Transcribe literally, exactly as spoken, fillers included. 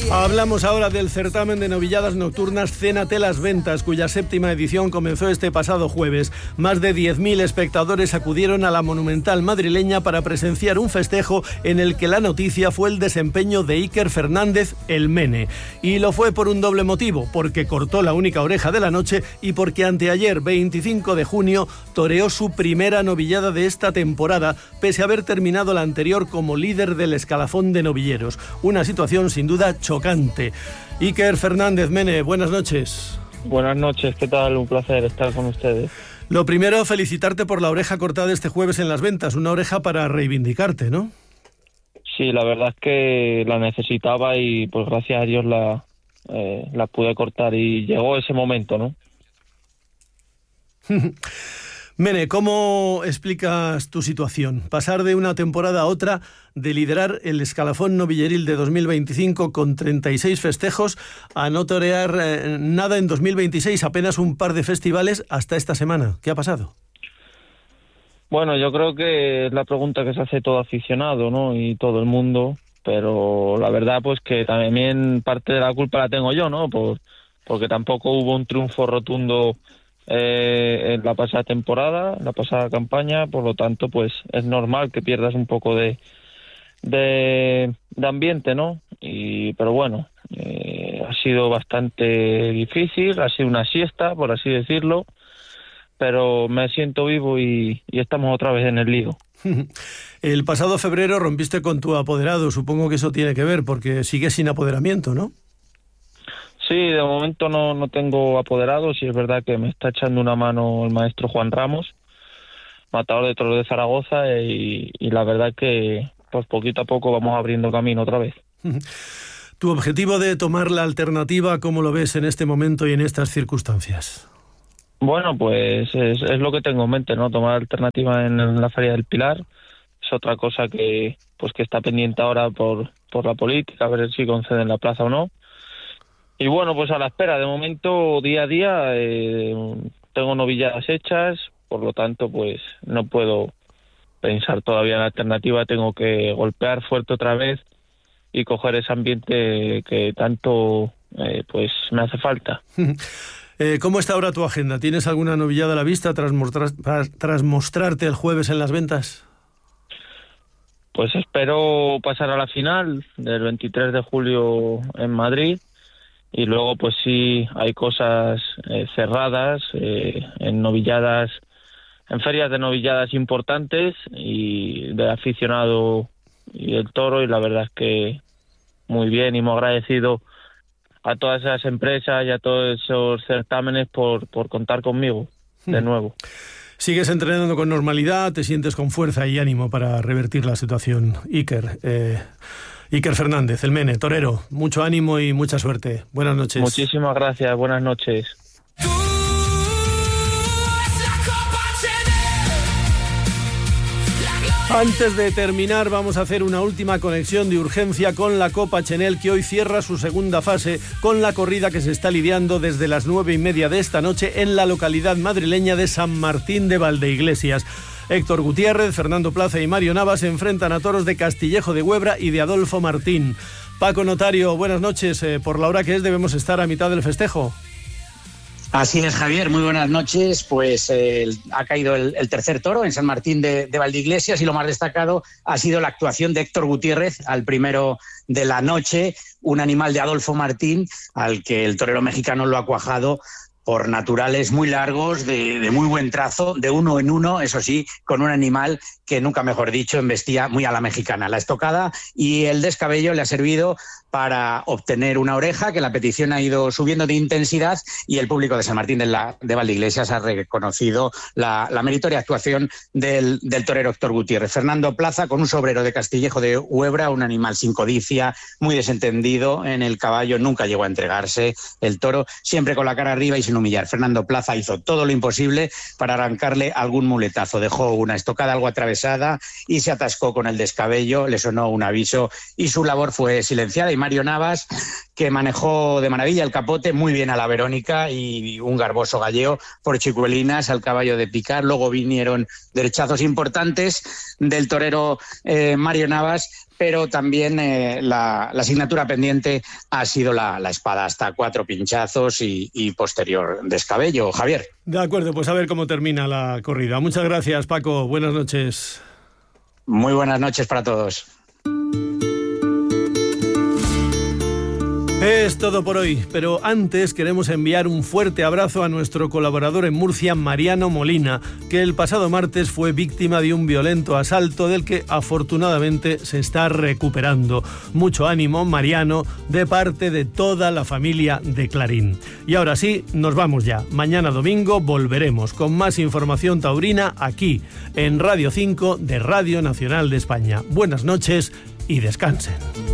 Hablamos ahora del certamen de novilladas nocturnas Cénate las Ventas, cuya séptima edición comenzó este pasado jueves. Más de diez mil espectadores acudieron a la Monumental madrileña para presenciar un festejo en el que la noticia fue el desempeño de Iker Fernández, el Mene. Y lo fue por un doble motivo, porque cortó la única oreja de la noche y porque anteayer, veinticinco de junio, toreó su primera novillada de esta temporada, pese a haber terminado la anterior como líder del escalafón de novilleros. Una situación sin duda chocante. Iker Fernández, Mene, buenas noches. Buenas noches, ¿qué tal? Un placer estar con ustedes. Lo primero, felicitarte por la oreja cortada este jueves en Las Ventas, una oreja para reivindicarte, ¿no? Sí, la verdad es que la necesitaba y pues gracias a Dios la, eh, la pude cortar y llegó ese momento, ¿no? Mene, ¿cómo explicas tu situación? Pasar de una temporada a otra, de liderar el escalafón novilleril de dos mil veinticinco con treinta y seis festejos, a no torear eh, nada en dos mil veintiséis, apenas un par de festivales hasta esta semana. ¿Qué ha pasado? Bueno, yo creo que es la pregunta que se hace todo aficionado, ¿no? Y todo el mundo, pero la verdad pues que también parte de la culpa la tengo yo, ¿no? Por, porque tampoco hubo un triunfo rotundo Eh, en la pasada temporada, en la pasada campaña, por lo tanto pues es normal que pierdas un poco de de, de ambiente, ¿no? Y pero bueno, eh, ha sido bastante difícil, ha sido una siesta, por así decirlo, pero me siento vivo y, y estamos otra vez en el lío. El pasado febrero rompiste con tu apoderado, supongo que eso tiene que ver, porque sigues sin apoderamiento, ¿no? Sí, de momento no, no tengo apoderados y es verdad que me está echando una mano el maestro Juan Ramos, matador de toros de Zaragoza, y, y la verdad que pues poquito a poco vamos abriendo camino otra vez. ¿Tu objetivo de tomar la alternativa, cómo lo ves en este momento y en estas circunstancias? Bueno, pues es, es lo que tengo en mente, ¿no? Tomar alternativa en, en la Feria del Pilar. Es otra cosa que pues que está pendiente ahora por, por la política, a ver si conceden la plaza o no. Y bueno, pues a la espera, de momento, día a día, eh, tengo novilladas hechas, por lo tanto, pues no puedo pensar todavía en la alternativa, tengo que golpear fuerte otra vez y coger ese ambiente que tanto eh, pues me hace falta. eh, ¿Cómo está ahora tu agenda? ¿Tienes alguna novillada a la vista tras, mostrar, tras mostrarte el jueves en Las Ventas? Pues espero pasar a la final del veintitrés de julio en Madrid. Y luego, pues sí, hay cosas eh, cerradas, eh, en novilladas, en ferias de novilladas importantes y de aficionado y el toro, y la verdad es que muy bien y muy agradecido a todas esas empresas y a todos esos certámenes por, por contar conmigo de nuevo. ¿Sigues entrenando con normalidad? ¿Te sientes con fuerza y ánimo para revertir la situación? Iker, eh... Iker Fernández, el Mene, torero, mucho ánimo y mucha suerte. Buenas noches. Muchísimas gracias, buenas noches. Antes de terminar, vamos a hacer una última conexión de urgencia con la Copa Chenel, que hoy cierra su segunda fase con la corrida que se está lidiando desde las nueve y media de esta noche en la localidad madrileña de San Martín de Valdeiglesias. Héctor Gutiérrez, Fernando Plaza y Mario Navas se enfrentan a toros de Castillejo de Huebra y de Adolfo Martín. Paco Notario, buenas noches. Eh, por la hora que es, debemos estar a mitad del festejo. Así es, Javier, muy buenas noches. Pues eh, ha caído el, el tercer toro en San Martín de, de Valdeiglesias y lo más destacado ha sido la actuación de Héctor Gutiérrez al primero de la noche, un animal de Adolfo Martín al que el torero mexicano lo ha cuajado por naturales muy largos, de, de muy buen trazo, de uno en uno, eso sí, con un animal que nunca mejor dicho embestía muy a la mexicana. La estocada y el descabello le ha servido para obtener una oreja, que la petición ha ido subiendo de intensidad y el público de San Martín de, la, de Valdeiglesias ha reconocido la, la meritoria actuación del, del torero Héctor Gutiérrez. Fernando Plaza, con un sobrero de Castillejo de Huebra, un animal sin codicia, muy desentendido en el caballo, nunca llegó a entregarse el toro, siempre con la cara arriba y sin humillar. Fernando Plaza hizo todo lo imposible para arrancarle algún muletazo, dejó una estocada algo atravesada y se atascó con el descabello, le sonó un aviso y su labor fue silenciada. Y Mario Navas, que manejó de maravilla el capote, muy bien a la Verónica y un garboso galleo por Chicuelinas al caballo de picar. Luego vinieron derechazos importantes del torero eh, Mario Navas pero también eh, la, la asignatura pendiente ha sido la, la espada, hasta cuatro pinchazos y, y posterior descabello. Javier. De acuerdo, pues a ver cómo termina la corrida. Muchas gracias, Paco. Buenas noches. Muy buenas noches para todos. Es todo por hoy, pero antes queremos enviar un fuerte abrazo a nuestro colaborador en Murcia, Mariano Molina, que el pasado martes fue víctima de un violento asalto del que afortunadamente se está recuperando. Mucho ánimo, Mariano, de parte de toda la familia de Clarín. Y ahora sí, nos vamos ya. Mañana domingo volveremos con más información taurina aquí, en Radio cinco de Radio Nacional de España. Buenas noches y descansen.